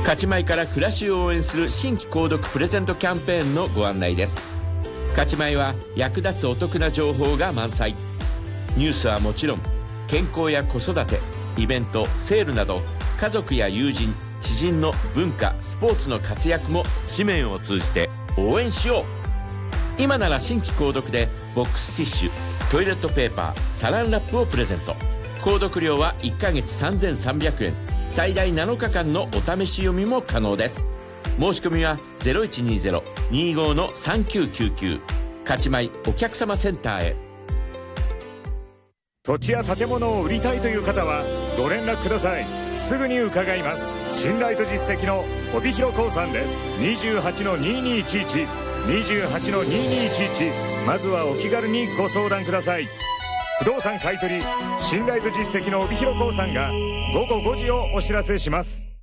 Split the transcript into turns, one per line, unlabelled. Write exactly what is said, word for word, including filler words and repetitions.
勝ち米から暮らしを応援する新規購読プレゼントキャンペーンのご案内です。勝ち米は役立つお得な情報が満載。ニュースはもちろん、健康や子育て、イベント、セールなど家族や友人、知人の文化、スポーツの活躍も紙面を通じて応援しよう。今なら新規購読でボックスティッシュ、トイレットペーパー、サランラップをプレゼント。購読料はいっかげつさんぜんさんびゃくえん、最大なのかかんのお試し読みも可能です。申し込みは ゼロいちにゼロ にーごー のさんきゅうきゅうきゅう、勝ち米お客様センターへ。
土地や建物を売りたいという方はご連絡ください。すぐに伺います。信頼と実績の帯広興産です。 にじゅうはちのにーにーいちいち にじゅうはちのにーにーいちいち、 まずはお気軽にご相談ください。不動産買取信頼と実績の帯広興産がごごごじをお知らせします。